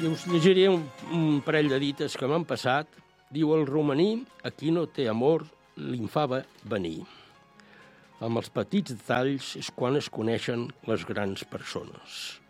I us llegiré un parell de dites que m'han passat. Diu el romaní: a qui no té amor, li'n fa venir. Amb els petits detalls és quan es coneixen les grans persones.